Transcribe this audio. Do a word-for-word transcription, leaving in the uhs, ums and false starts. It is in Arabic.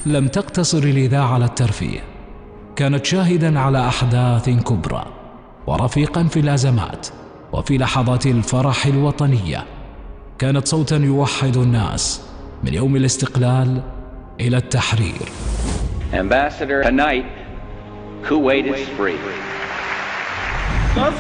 لم تقتصر الإذاعة على الترفيه، كانت شاهداً على أحداث كبرى ورفيقاً في الأزمات وفي لحظات الفرح الوطنية. كانت صوتاً يوحد الناس من يوم الاستقلال إلى التحرير. Ambassador, tonight Kuwait is free.